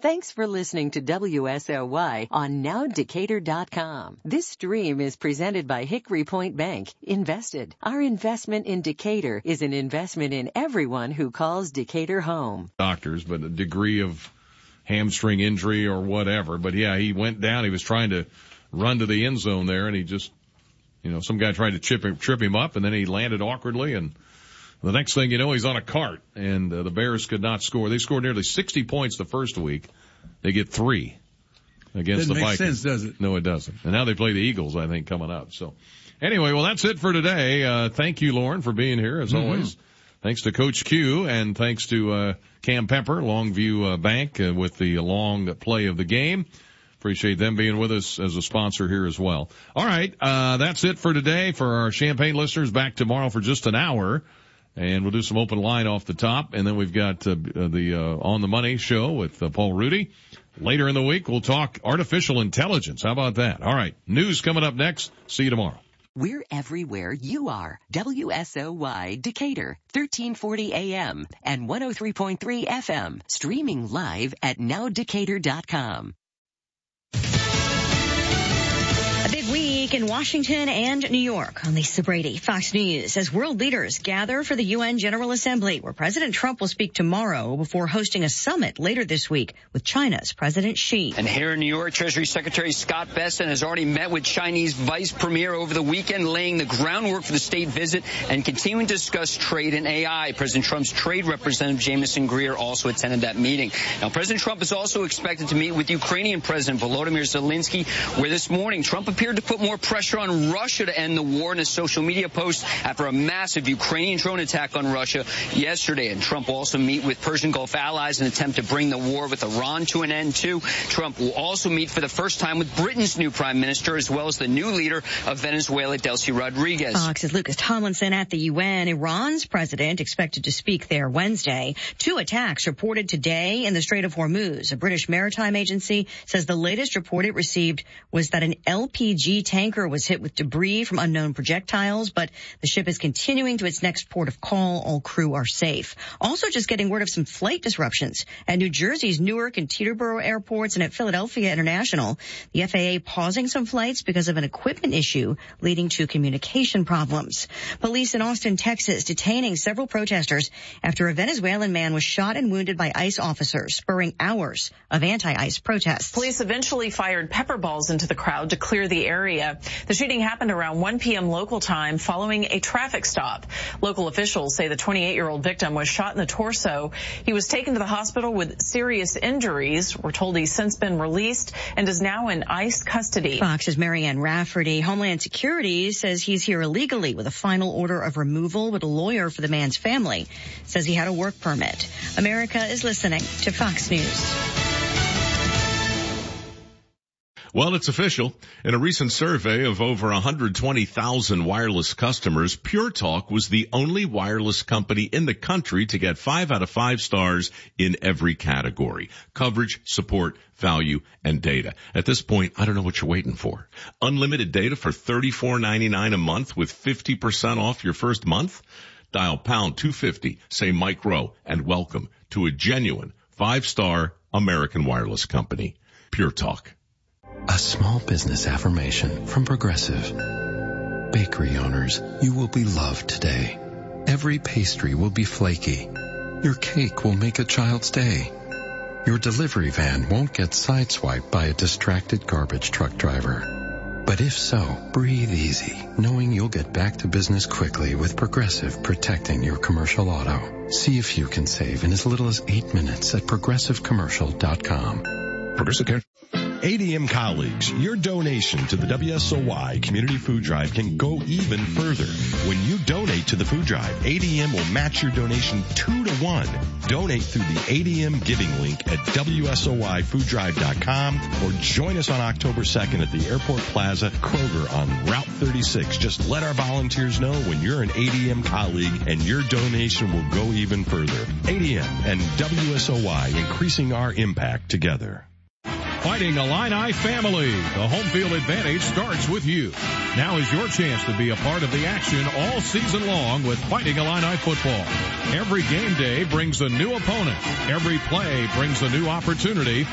Thanks for listening to WSOY on NowDecatur.com. This stream is presented by Hickory Point Bank. Invested. Our investment in Decatur is an investment in everyone who calls Decatur home. Doctors, but a degree of hamstring injury or whatever. But yeah, he went down. He was trying to run to the end zone there, and he just, some guy tried to trip him up, and then he landed awkwardly, and the next thing you know, he's on a cart, and the Bears could not score. They scored nearly 60 points the first week. They get 3 against the Vikings. Doesn't make sense, does it? No, it doesn't. And now they play the Eagles, I think, coming up. So anyway, well, that's it for today. Thank you, Lauren, for being here, as always. Thanks to Coach Q, and thanks to Cam Pepper, Longview Bank, with the long play of the game. Appreciate them being with us as a sponsor here as well. All right, that's it for today. For our Champaign listeners, back tomorrow for just an hour. And we'll do some open line off the top, and then we've got the On the Money show with Paul Rudy. Later in the week, we'll talk artificial intelligence. How about that? All right, news coming up next. See you tomorrow. We're everywhere you are. WSOY Decatur, 1340 AM and 103.3 FM. Streaming live at NowDecatur.com. A big week in Washington and New York. On Lisa Brady, Fox News, as world leaders gather for the UN General Assembly, where President Trump will speak tomorrow before hosting a summit later this week with China's President Xi. And here in New York, Treasury Secretary Scott Bessent has already met with Chinese Vice Premier over the weekend, laying the groundwork for the state visit and continuing to discuss trade and AI. President Trump's trade representative Jameson Greer also attended that meeting. Now, President Trump is also expected to meet with Ukrainian President Volodymyr Zelensky, where this morning Trump appeared to put more pressure on Russia to end the war in a social media post after a massive Ukrainian drone attack on Russia yesterday. And Trump will also meet with Persian Gulf allies in an attempt to bring the war with Iran to an end, too. Trump will also meet for the first time with Britain's new prime minister, as well as the new leader of Venezuela, Delcy Rodriguez. Fox's Lucas Tomlinson at the UN. Iran's president expected to speak there Wednesday. 2 attacks reported today in the Strait of Hormuz. A British maritime agency says the latest report it received was that an LPG tanker was hit with debris from unknown projectiles, but the ship is continuing to its next port of call. All crew are safe. Also just getting word of some flight disruptions at New Jersey's Newark and Teterboro airports and at Philadelphia International. The FAA pausing some flights because of an equipment issue leading to communication problems. Police in Austin, Texas, detaining several protesters after a Venezuelan man was shot and wounded by ICE officers, spurring hours of anti-ICE protests. Police eventually fired pepper balls into the crowd to clear the area. The shooting happened around 1 p.m. local time following a traffic stop. Local officials say the 28-year-old victim was shot in the torso. He was taken to the hospital with serious injuries. We're told he's since been released and is now in ICE custody. Fox's Marianne Rafferty. Homeland Security says he's here illegally with a final order of removal, but a lawyer for the man's family says he had a work permit. America is listening to Fox News. Well, it's official. In a recent survey of over 120,000 wireless customers, Pure Talk was the only wireless company in the country to get 5 out of 5 stars in every category: coverage, support, value, and data. At this point, I don't know what you're waiting for. Unlimited data for $34.99 a month with 50% off your first month? Dial pound 250, say Mike Rowe, and welcome to a genuine 5-star American wireless company. Pure Talk. A small business affirmation from Progressive. Bakery owners, you will be loved today. Every pastry will be flaky. Your cake will make a child's day. Your delivery van won't get sideswiped by a distracted garbage truck driver. But if so, breathe easy, knowing you'll get back to business quickly with Progressive protecting your commercial auto. See if you can save in as little as 8 minutes at progressivecommercial.com. Progressive Care. ADM colleagues, your donation to the WSOY Community Food Drive can go even further. When you donate to the food drive, ADM will match your donation 2 to 1. Donate through the ADM giving link at WSOYFoodDrive.com or join us on October 2nd at the Airport Plaza, Kroger on Route 36. Just let our volunteers know when you're an ADM colleague and your donation will go even further. ADM and WSOY, increasing our impact together. Fighting Illini family. The home field advantage starts with you. Now is your chance to be a part of the action all season long with Fighting Illini football. Every game day brings a new opponent. Every play brings a new opportunity